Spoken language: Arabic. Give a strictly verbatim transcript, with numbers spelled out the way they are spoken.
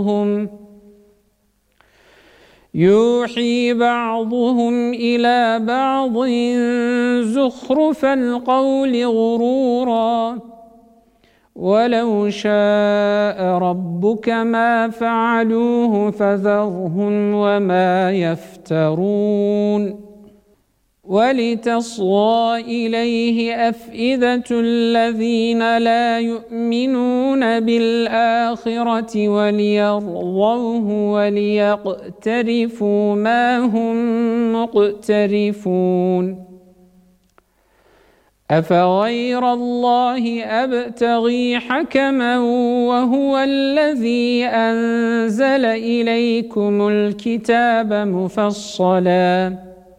يوحي بعضهم إلى بعض زخرف القول غرورا ولو شاء ربك ما فعلوه فذرهم وما يفترون ولتصغى إليه أفئدة الذين لا يؤمنون بالآخرة وليرضوه وليقترفوا ما هم مقترفون أفغير الله أبتغي حكما وهو الذي أنزل إليكم الكتاب مفصلا